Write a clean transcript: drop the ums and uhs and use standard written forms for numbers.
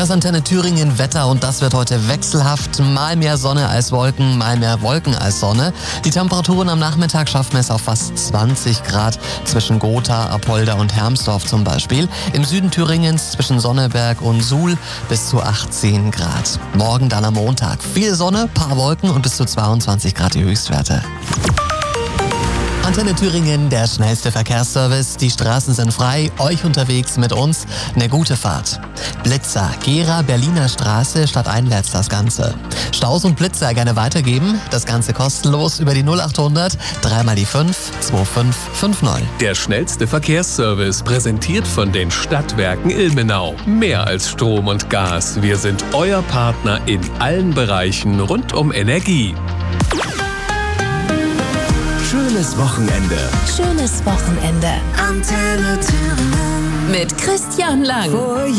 Das Antenne Thüringen Wetter und das wird heute wechselhaft. Mal mehr Sonne als Wolken, mal mehr Wolken als Sonne. Die Temperaturen am Nachmittag schaffen es auf fast 20 Grad zwischen Gotha, Apolda und Hermsdorf zum Beispiel. Im Süden Thüringens zwischen Sonneberg und Suhl bis zu 18 Grad. Morgen dann am Montag viel Sonne, paar Wolken und bis zu 22 Grad die Höchstwerte. Antenne Thüringen, der schnellste Verkehrsservice. Die Straßen sind frei, euch unterwegs mit uns. Eine gute Fahrt. Blitzer, Gera, Berliner Straße, stadteinwärts das Ganze. Staus und Blitzer gerne weitergeben. Das Ganze kostenlos über die 0800 3 mal die 5 2550. Der schnellste Verkehrsservice, präsentiert von den Stadtwerken Ilmenau. Mehr als Strom und Gas. Wir sind euer Partner in allen Bereichen rund um Energie. Schönes Wochenende. Schönes Wochenende. Antenne Thüringen. Mit Christian Lang.